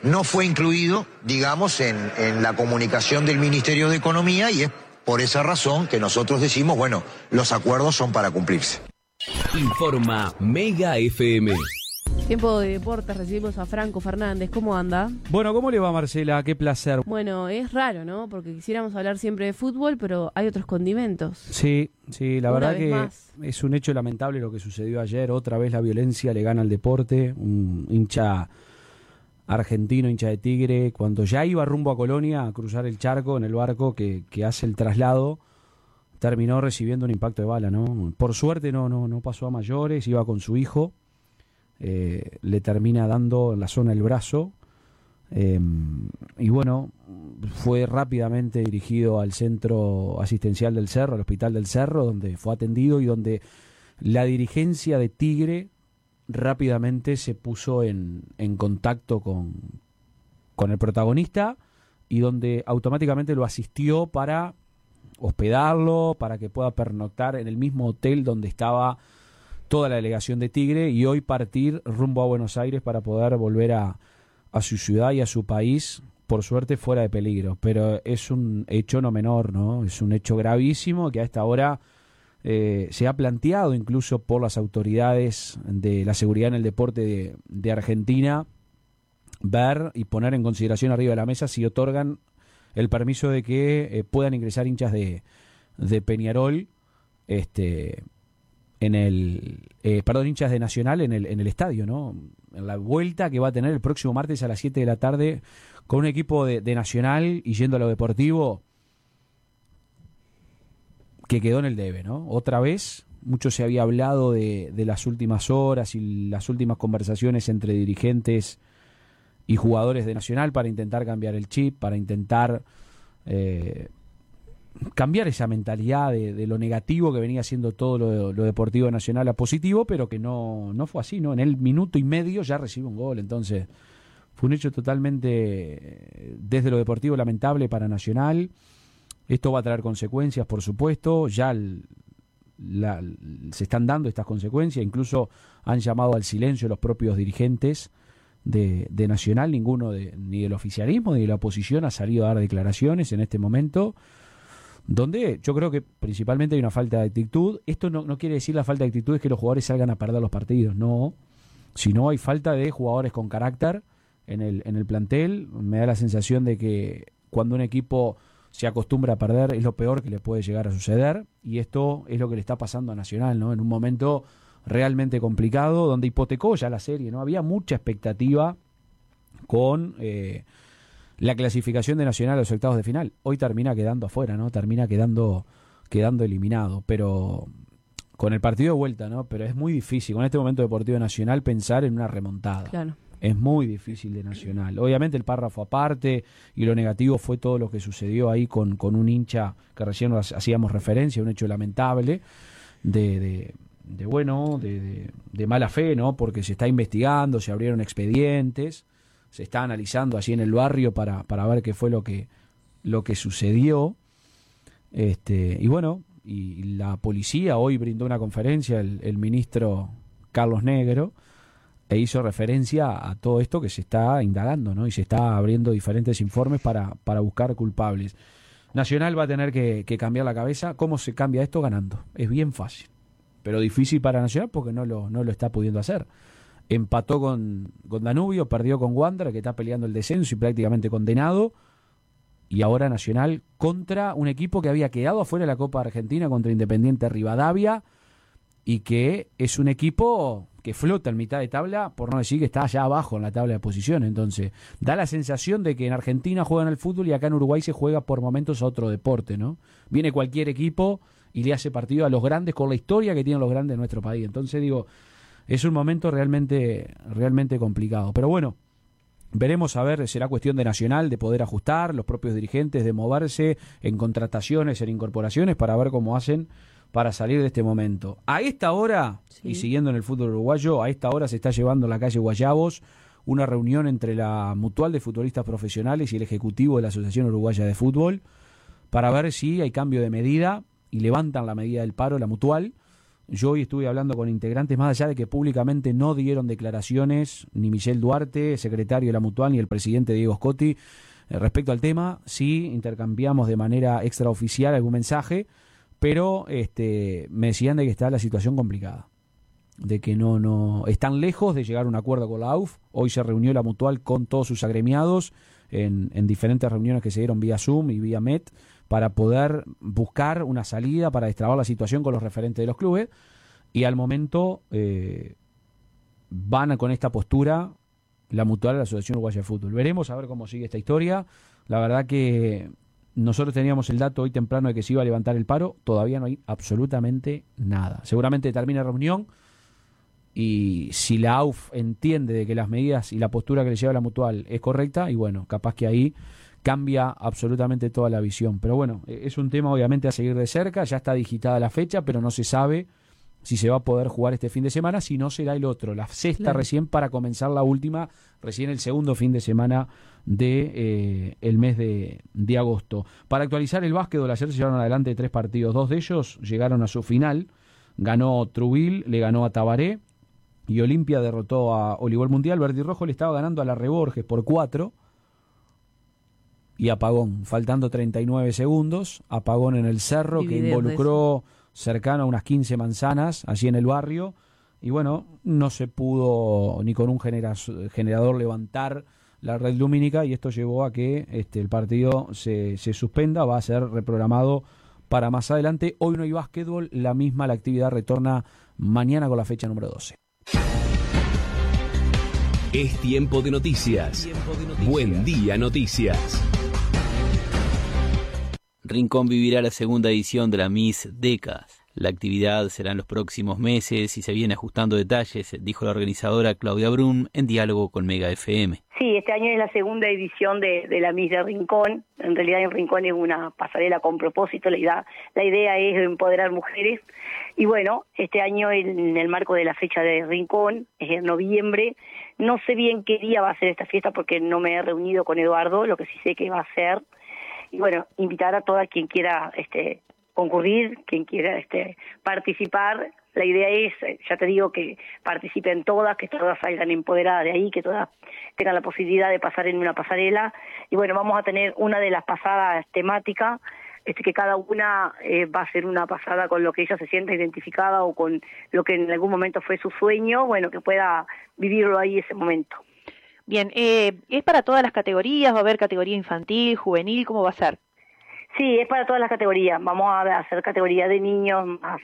no fue incluido, digamos, en la comunicación del Ministerio de Economía, y es por esa razón que nosotros decimos, bueno, los acuerdos son para cumplirse. Informa Mega FM. Tiempo de deportes, recibimos a Franco Fernández. ¿Cómo anda? Bueno, ¿cómo le va, Marcela? Qué placer. Bueno, es raro, ¿no? Porque quisiéramos hablar siempre de fútbol, pero hay otros condimentos. Sí, la Una verdad vez que más. es un hecho lamentable lo que sucedió ayer. Otra vez la violencia le gana al deporte. Un hincha argentino, hincha de Tigre, cuando ya iba rumbo a Colonia a cruzar el charco en el barco que hace el traslado, terminó recibiendo un impacto de bala, ¿no? Por suerte no pasó a mayores, iba con su hijo. Le termina dando en la zona del brazo y bueno, fue rápidamente dirigido al centro asistencial del Cerro, al hospital del Cerro, donde fue atendido y donde la dirigencia de Tigre rápidamente se puso en contacto con el protagonista y donde automáticamente lo asistió para hospedarlo, para que pueda pernoctar en el mismo hotel donde estaba toda la delegación de Tigre y hoy partir rumbo a Buenos Aires para poder volver a su ciudad y a su país, por suerte fuera de peligro. Pero es un hecho no menor, ¿no? Es un hecho gravísimo que a esta hora se ha planteado incluso por las autoridades de la seguridad en el deporte de Argentina, ver y poner en consideración arriba de la mesa si otorgan el permiso de que puedan ingresar hinchas de Peñarol, hinchas de Nacional en el estadio, ¿no? En la vuelta que va a tener el próximo martes a las 7 de la tarde con un equipo de Nacional y yendo a lo deportivo que quedó en el debe, ¿no? Otra vez, mucho se había hablado de las últimas horas y las últimas conversaciones entre dirigentes y jugadores de Nacional para intentar cambiar el chip, para intentar cambiar esa mentalidad de lo negativo que venía siendo todo lo deportivo Nacional a positivo, pero que no fue así, ¿no? En el minuto y medio ya recibe un gol, entonces fue un hecho totalmente desde lo deportivo lamentable para Nacional. Esto va a traer consecuencias, por supuesto, ya se están dando estas consecuencias, incluso han llamado al silencio los propios dirigentes de Nacional, ninguno ni del oficialismo ni de la oposición ha salido a dar declaraciones en este momento, donde yo creo que principalmente hay una falta de actitud. Esto no quiere decir la falta de actitud es que los jugadores salgan a perder los partidos, no, sino hay falta de jugadores con carácter en el plantel. Me da la sensación de que cuando un equipo se acostumbra a perder es lo peor que le puede llegar a suceder, y esto es lo que le está pasando a Nacional, ¿no? En un momento realmente complicado, donde hipotecó ya la serie, ¿no? Había mucha expectativa con la clasificación de Nacional a los octavos de final. Hoy termina quedando afuera, ¿no? Termina quedando eliminado, pero con el partido de vuelta, ¿no? Pero es muy difícil con este momento deportivo Nacional pensar en una remontada. Claro. Es muy difícil de Nacional. Obviamente el párrafo aparte y lo negativo fue todo lo que sucedió ahí con un hincha que recién hacíamos referencia, un hecho lamentable de mala fe, ¿no? Porque se está investigando, se abrieron expedientes, se está analizando allí en el barrio para ver qué fue lo que sucedió. Y bueno, y la policía hoy brindó una conferencia, el ministro Carlos Negro, e hizo referencia a todo esto que se está indagando, ¿no? Y se está abriendo diferentes informes para buscar culpables. Nacional va a tener que cambiar la cabeza. ¿Cómo se cambia esto? Ganando. Es bien fácil, pero difícil para Nacional porque no lo está pudiendo hacer. Empató con Danubio, perdió con Wander, que está peleando el descenso y prácticamente condenado, y ahora Nacional contra un equipo que había quedado afuera de la Copa Argentina contra Independiente Rivadavia, y que es un equipo que flota en mitad de tabla, por no decir que está allá abajo en la tabla de posiciones. Entonces da la sensación de que en Argentina juegan al fútbol y acá en Uruguay se juega por momentos a otro deporte, ¿no? Viene cualquier equipo y le hace partido a los grandes con la historia que tienen los grandes de nuestro país. Entonces digo, es un momento realmente complicado. Pero bueno, veremos, a ver, será cuestión de Nacional de poder ajustar, los propios dirigentes de moverse en contrataciones, en incorporaciones, para ver cómo hacen para salir de este momento. A esta hora, sí, y siguiendo en el fútbol uruguayo, a esta hora se está llevando en la calle Guayabos una reunión entre la Mutual de Futbolistas Profesionales y el Ejecutivo de la Asociación Uruguaya de Fútbol para ver si hay cambio de medida y levantan la medida del paro, la Mutual, Yo hoy estuve hablando con integrantes, más allá de que públicamente no dieron declaraciones, ni Michel Duarte, secretario de la Mutual, ni el presidente Diego Scotti, respecto al tema. Sí intercambiamos de manera extraoficial algún mensaje, pero me decían de que está la situación complicada, de que no están lejos de llegar a un acuerdo con la AUF. Hoy se reunió la Mutual con todos sus agremiados en diferentes reuniones que se dieron vía Zoom y vía Met para poder buscar una salida para destrabar la situación con los referentes de los clubes, y al momento van con esta postura la Mutual de la Asociación Uruguaya de Fútbol. Veremos a ver cómo sigue esta historia. La verdad que nosotros teníamos el dato hoy temprano de que se iba a levantar el paro, todavía no hay absolutamente nada. Seguramente termina la reunión, y si la AUF entiende de que las medidas y la postura que le lleva la Mutual es correcta, y bueno, capaz que ahí cambia absolutamente toda la visión. Pero bueno, es un tema obviamente a seguir de cerca. Ya está digitada la fecha, pero no se sabe si se va a poder jugar este fin de semana, si no será el otro, la sexta, claro, recién para comenzar la última, recién el segundo fin de semana de el mes de agosto. Para actualizar el básquetbol, ayer se llevaron adelante 3 partidos, 2 de ellos llegaron a su final. Ganó Trubil, le ganó a Tabaré, y Olimpia derrotó a Voleibol Mundial. Verde y Rojo le estaba ganando a la Reborges por 4, y apagón, faltando 39 segundos, apagón en el Cerro, que involucró cercano a unas 15 manzanas, allí en el barrio, y bueno, no se pudo ni con un generador levantar la red lumínica, y esto llevó a que el partido se suspenda. Va a ser reprogramado para más adelante. Hoy no hay básquetbol, la actividad retorna mañana con la fecha número 12. Es tiempo de noticias. Buen día, noticias. Rincón vivirá la segunda edición de la Miss Décadas. La actividad será en los próximos meses y se viene ajustando detalles, dijo la organizadora Claudia Brum en diálogo con Mega FM. Sí, este año es la segunda edición de la Miss de Rincón. En realidad en Rincón es una pasarela con propósito. La idea es empoderar mujeres. Y bueno, este año en el marco de la fecha de Rincón, es en noviembre. No sé bien qué día va a ser esta fiesta porque no me he reunido con Eduardo, lo que sí sé que va a ser. Y bueno, invitar a toda quien quiera concurrir, quien quiera participar. La idea es, ya te digo, que participen todas, que todas salgan empoderadas de ahí, que todas tengan la posibilidad de pasar en una pasarela. Y bueno, vamos a tener una de las pasadas temáticas, que cada una va a ser una pasada con lo que ella se sienta identificada o con lo que en algún momento fue su sueño, bueno, que pueda vivirlo ahí ese momento. Bien, ¿es para todas las categorías? ¿Va a haber categoría infantil, juvenil? ¿Cómo va a ser? Sí, es para todas las categorías. Vamos a hacer categoría de niños, más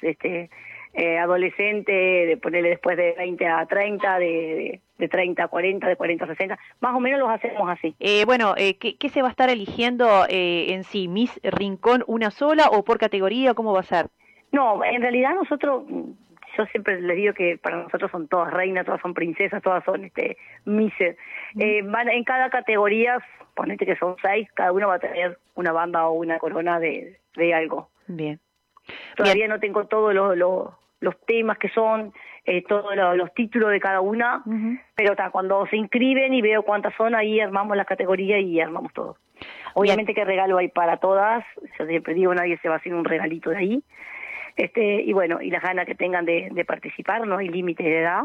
adolescente, de ponerle después de 20 a 30, de 30 a 40, de 40 a 60. Más o menos los hacemos así. ¿Qué se va a estar eligiendo en sí? ¿Miss Rincón una sola o por categoría? ¿Cómo va a ser? No, en realidad nosotros... Yo siempre les digo que para nosotros son todas reinas, todas son princesas, todas son misses. Van en cada categoría, ponete que son 6, cada uno va a tener una banda o una corona de algo. Bien. Todavía no tengo todos los temas que son, todos los títulos de cada una, pero cuando se inscriben y veo cuántas son, ahí armamos las categorías y armamos todo. Obviamente que regalo hay para todas, yo siempre digo, nadie se va a hacer un regalito de ahí. Y bueno, y las ganas que tengan de participar, no hay límite de edad,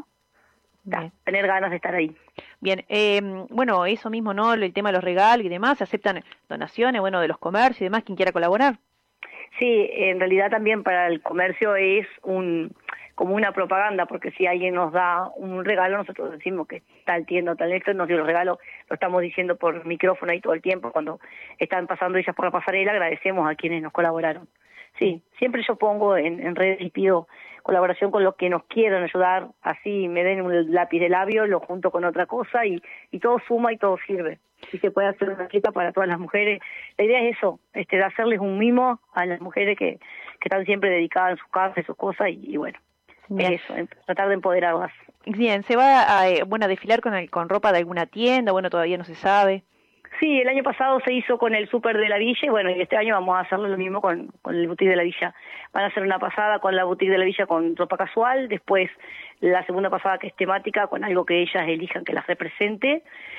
tener ganas de estar ahí. Bien, bueno, eso mismo, ¿no? El tema de los regalos y demás, ¿se aceptan donaciones, bueno, de los comercios y demás, quien quiera colaborar? Sí, en realidad también para el comercio es como una propaganda, porque si alguien nos da un regalo, nosotros decimos que tal tienda o tal esto, nos dio los regalos, lo estamos diciendo por micrófono ahí todo el tiempo, cuando están pasando ellas por la pasarela, agradecemos a quienes nos colaboraron. Sí, siempre yo pongo en redes y pido colaboración con los que nos quieran ayudar, así me den un lápiz de labio, lo junto con otra cosa y todo suma y todo sirve. Y se puede hacer una fiesta para todas las mujeres. La idea es eso, de hacerles un mimo a las mujeres que están siempre dedicadas en sus casas, en sus cosas y bueno, bien. Es eso, tratar de empoderarlas. Bien, ¿se va a desfilar con ropa de alguna tienda? Bueno, todavía no se sabe. Sí, el año pasado se hizo con el súper de la Villa y bueno, y este año vamos a hacerlo lo mismo con el boutique de la Villa. Van a hacer una pasada con la boutique de la Villa con ropa casual, después la segunda pasada que es temática con algo que ellas elijan que las represente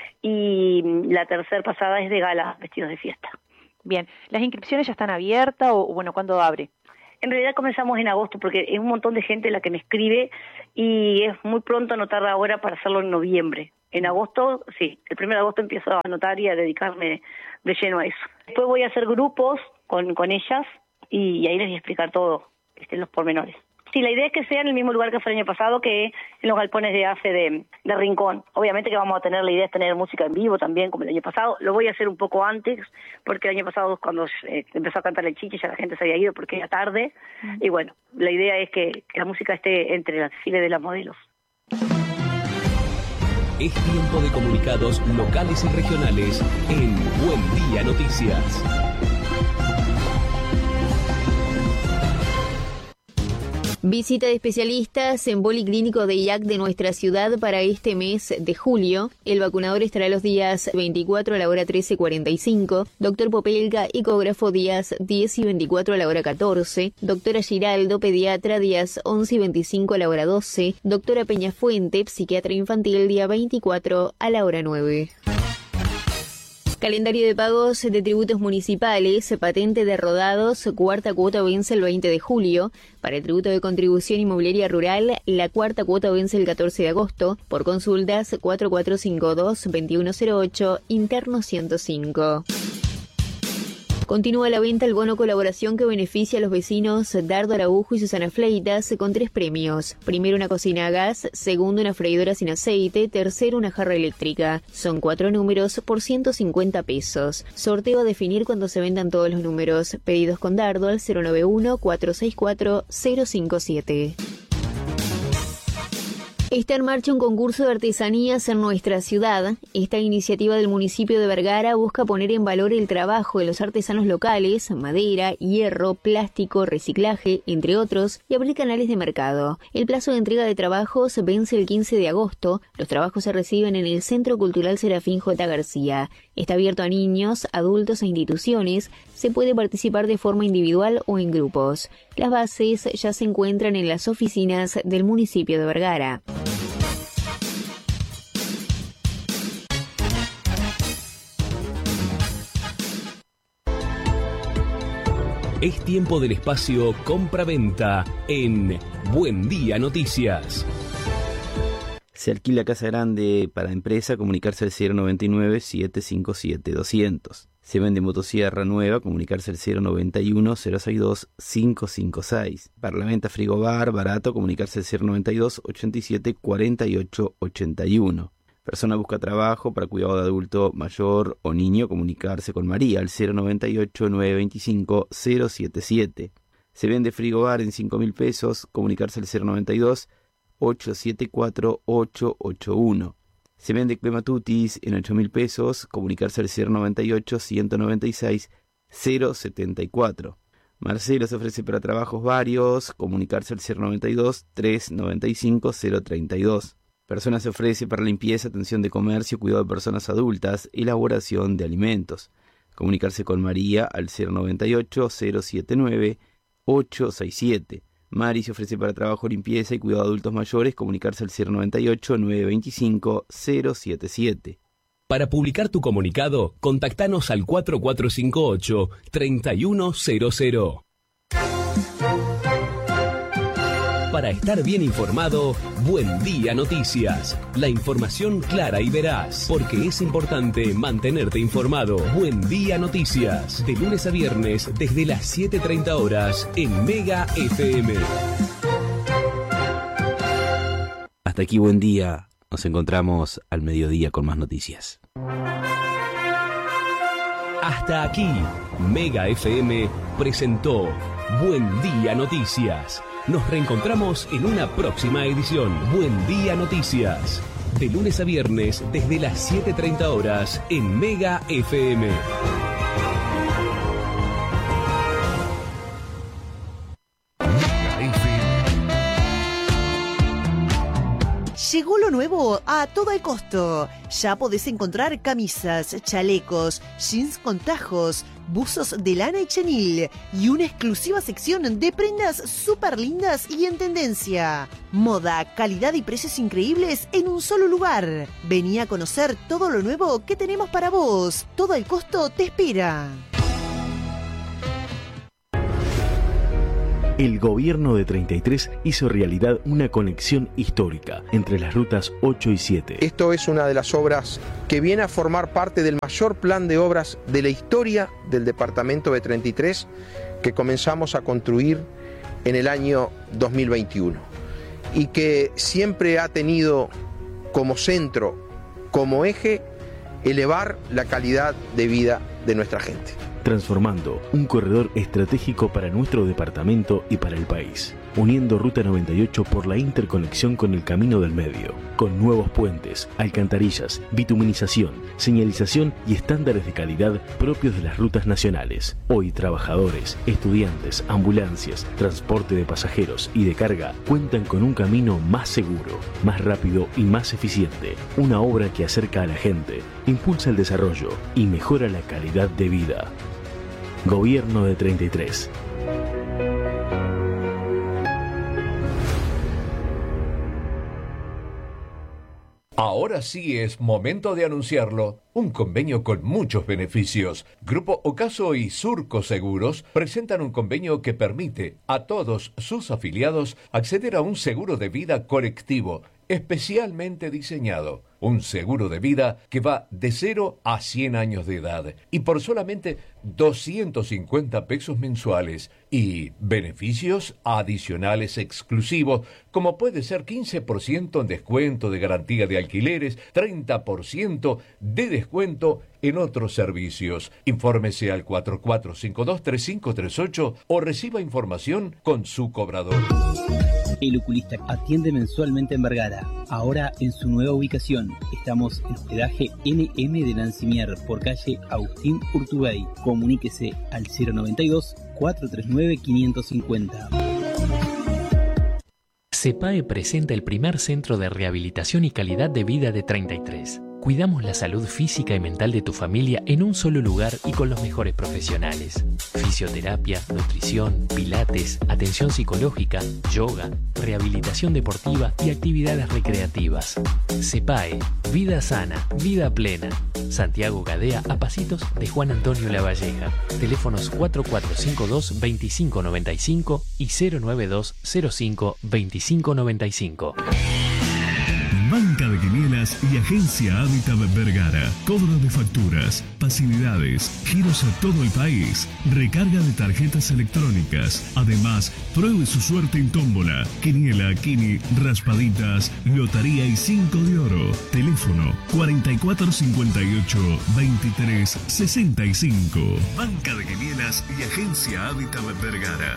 y la tercera pasada es de gala, vestidos de fiesta. Bien, ¿las inscripciones ya están abiertas o bueno, cuándo abre? En realidad comenzamos en agosto porque es un montón de gente la que me escribe y es muy pronto anotar ahora para hacerlo en noviembre. En agosto, sí, el 1 de agosto empiezo a anotar y a dedicarme de lleno a eso. Después voy a hacer grupos con ellas y ahí les voy a explicar todo, los pormenores. Sí, la idea es que sea en el mismo lugar que fue el año pasado, que en los galpones de AFE de Rincón. Obviamente que vamos a tener la idea de tener música en vivo también, como el año pasado. Lo voy a hacer un poco antes, porque el año pasado cuando empezó a cantar el Chichi ya la gente se había ido porque era tarde. Y bueno, la idea es que la música esté entre las desfiles de las modelos. Es tiempo de comunicados locales y regionales en Buen Día Noticias. Visita de especialistas en policlínico de IAC de nuestra ciudad para este mes de julio. El vacunador estará los días 24 a la hora 13:45, doctor Popelga, ecógrafo días 10 y 24 a la hora 14, doctora Giraldo, pediatra días 11 y 25 a la hora 12, doctora Peñafuente, psiquiatra infantil día 24 a la hora 9. Calendario de pagos de tributos municipales, patente de rodados, cuarta cuota vence el 20 de julio. Para el tributo de contribución inmobiliaria rural, la cuarta cuota vence el 14 de agosto. Por consultas, 4452-2108, interno 105. Continúa la venta el bono colaboración que beneficia a los vecinos Dardo Araujo y Susana Fleitas con 3 premios. Primero, una cocina a gas. Segundo, una freidora sin aceite. Tercero, una jarra eléctrica. Son 4 números por 150 pesos. Sorteo a definir cuando se vendan todos los números. Pedidos con Dardo al 091-464-057. Está en marcha un concurso de artesanías en nuestra ciudad. Esta iniciativa del municipio de Vergara busca poner en valor el trabajo de los artesanos locales, madera, hierro, plástico, reciclaje, entre otros, y abrir canales de mercado. El plazo de entrega de trabajos vence el 15 de agosto. Los trabajos se reciben en el Centro Cultural Serafín J. García. Está abierto a niños, adultos e instituciones. Se puede participar de forma individual o en grupos. Las bases ya se encuentran en las oficinas del municipio de Vergara. Es tiempo del espacio compra-venta en Buen Día Noticias. Se alquila casa grande para empresa, comunicarse al 099-757-200. Se vende motosierra nueva, comunicarse al 091-062-556. Para la venta frigobar, barato, comunicarse al 092-87-48-81. Persona busca trabajo para cuidado de adulto mayor o niño, comunicarse con María al 098-925-077. Se vende frigobar en 5.000 pesos, comunicarse al 092-874-881. Se vende clematutis en 8.000 pesos, comunicarse al 098-196-074. Marcelo se ofrece para trabajos varios, comunicarse al 092-395-032. Persona se ofrece para limpieza, atención de comercio, cuidado de personas adultas, elaboración de alimentos. Comunicarse con María al 098-079-867. Mari se ofrece para trabajo, limpieza y cuidado de adultos mayores, comunicarse al 098-925-077. Para publicar tu comunicado, contactanos al 4458-3100. Para estar bien informado, Buen Día Noticias. La información clara y veraz, porque es importante mantenerte informado. Buen Día Noticias, de lunes a viernes desde las 7:30 horas en Mega FM. Hasta aquí Buen Día. Nos encontramos al mediodía con más noticias. Hasta aquí, Mega FM presentó Buen Día Noticias. Nos reencontramos en una próxima edición. Buen Día Noticias. De lunes a viernes desde las 7:30 horas en Mega FM. Llegó lo nuevo a todo el costo. Ya podés encontrar camisas, chalecos, jeans con tajos, buzos de lana y chenil y una exclusiva sección de prendas súper lindas y en tendencia. Moda, calidad y precios increíbles en un solo lugar. Vení a conocer todo lo nuevo que tenemos para vos. Todo el costo te espera. El gobierno de 33 hizo realidad una conexión histórica entre las rutas 8 y 7. Esto es una de las obras que viene a formar parte del mayor plan de obras de la historia del departamento de 33 que comenzamos a construir en el año 2021 y que siempre ha tenido como centro, como eje, elevar la calidad de vida de nuestra gente. Transformando un corredor estratégico para nuestro departamento y para el país, uniendo Ruta 98 por la interconexión con el Camino del Medio, con nuevos puentes, alcantarillas, bituminización, señalización y estándares de calidad propios de las rutas nacionales. Hoy trabajadores, estudiantes, ambulancias, transporte de pasajeros y de carga cuentan con un camino más seguro, más rápido y más eficiente. Una obra que acerca a la gente, impulsa el desarrollo y mejora la calidad de vida. Gobierno de 33. Ahora sí es momento de anunciarlo. Un convenio con muchos beneficios. Grupo Ocaso y Surco Seguros presentan un convenio que permite a todos sus afiliados acceder a un seguro de vida colectivo, especialmente diseñado. Un seguro de vida que va de 0 a 100 años de edad y por solamente 250 pesos mensuales y beneficios adicionales exclusivos como puede ser 15% en descuento de garantía de alquileres, 30% de descuento en otros servicios. Infórmese al 4452-3538 o reciba información con su cobrador. El Oculista atiende mensualmente en Vergara. Ahora en su nueva ubicación. Estamos en hospedaje NM de Nancimier por calle Agustín Urtubey. Comuníquese al 092-439-550. CEPAE presenta el primer centro de rehabilitación y calidad de vida de 33. Cuidamos la salud física y mental de tu familia en un solo lugar y con los mejores profesionales. Fisioterapia, nutrición, pilates, atención psicológica, yoga, rehabilitación deportiva y actividades recreativas. CEPAE, vida sana, vida plena. Santiago Gadea a pasitos de Juan Antonio Lavalleja. Teléfonos 4452-2595 y 09205-2595. Banca de Quinielas y Agencia Hábitat Vergara. Cobro de facturas, pasividades, giros a todo el país, recarga de tarjetas electrónicas. Además, pruebe su suerte en tómbola, quiniela, quini, raspaditas, lotería y 5 de oro. Teléfono 4458-2365. Banca de Quinielas y Agencia Hábitat Vergara.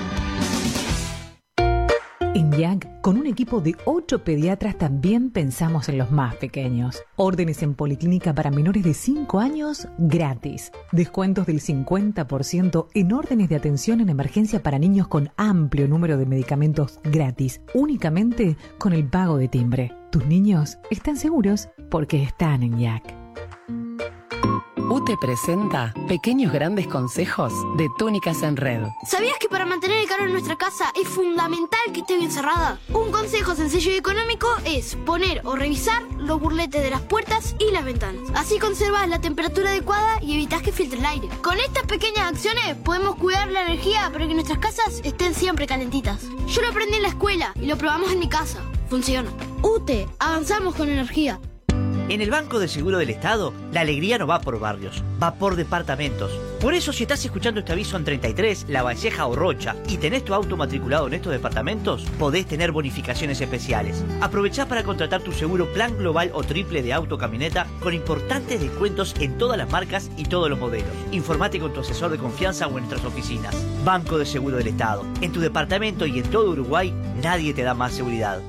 En YAC, con un equipo de 8 pediatras, también pensamos en los más pequeños. Órdenes en policlínica para menores de 5 años gratis. Descuentos del 50% en órdenes de atención en emergencia para niños con amplio número de medicamentos gratis, únicamente con el pago de timbre. Tus niños están seguros porque están en YAC. UTE presenta Pequeños Grandes Consejos de Túnicas en Red. ¿Sabías que para mantener el calor en nuestra casa es fundamental que esté bien cerrada? Un consejo sencillo y económico es poner o revisar los burletes de las puertas y las ventanas. Así conservas la temperatura adecuada y evitas que filtre el aire. Con estas pequeñas acciones podemos cuidar la energía para que nuestras casas estén siempre calentitas. Yo lo aprendí en la escuela y lo probamos en mi casa. Funciona. UTE, avanzamos con energía. En el Banco de Seguro del Estado, la alegría no va por barrios, va por departamentos. Por eso, si estás escuchando este aviso en 33, Lavalleja o Rocha y tenés tu auto matriculado en estos departamentos, podés tener bonificaciones especiales. Aprovechá para contratar tu seguro plan global o triple de auto camioneta con importantes descuentos en todas las marcas y todos los modelos. Informate con tu asesor de confianza o en nuestras oficinas. Banco de Seguro del Estado. En tu departamento y en todo Uruguay, nadie te da más seguridad.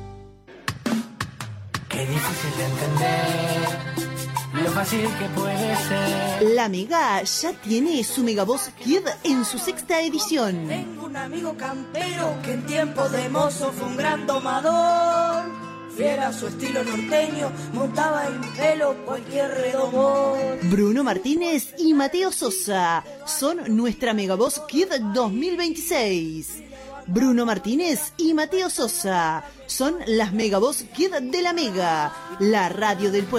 Qué difícil de entender, lo fácil que puede ser. La Mega ya tiene su Megavoz Kid en su 6ª edición. Tengo un amigo campero que en tiempo de mozo fue un gran domador. Fiera su estilo norteño, montaba en pelo cualquier redomón. Bruno Martínez y Mateo Sosa son nuestra Megavoz Kid 2026. Bruno Martínez y Mateo Sosa son las Megavoz Kid de la Mega, la radio del pueblo.